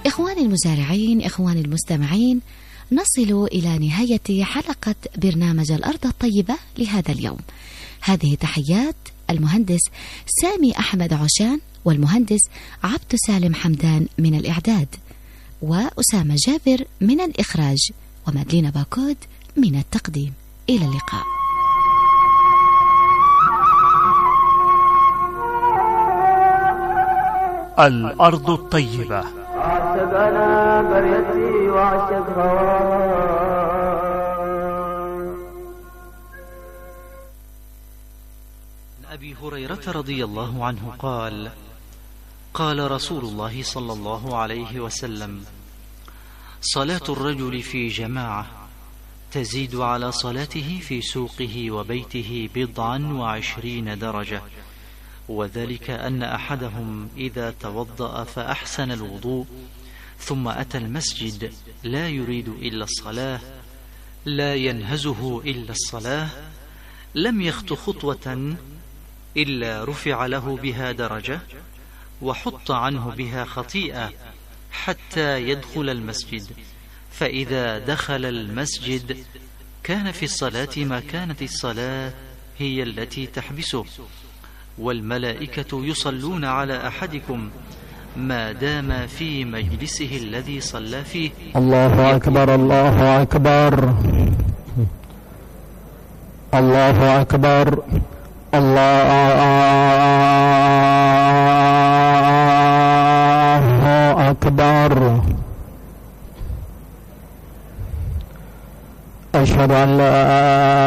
إخواني المزارعين، إخواني المستمعين، نصل إلى نهاية حلقة برنامج الأرض الطيبة لهذا اليوم. هذه تحيات المهندس سامي أحمد عشان والمهندس عبد سالم حمدان من الإعداد، وأسامة جابر من الإخراج، ومادلين باكود من التقديم. إلى اللقاء. الأرض الطيبة. أعشق أنا قريتي وأعشق هواها. أبي هريرة رضي الله عنه قال: قال رسول الله صلى الله عليه وسلم: صلاة الرجل في جماعة تزيد على صلاته في سوقه وبيته 27 درجة، وذلك أن أحدهم إذا توضأ فأحسن الوضوء ثم أتى المسجد لا يريد إلا الصلاة، لا ينهزه إلا الصلاة، لم يخط خطوة إلا رفع له بها درجة وحط عنه بها خطيئة حتى يدخل المسجد، فإذا دخل المسجد كان في الصلاة ما كانت الصلاة هي التي تحبسه، والملائكة يصلون على أحدكم ما دام في مجلسه الذي صلى فيه. الله أكبر، الله أكبر، الله أكبر، الله أكبر. أشهد أن لا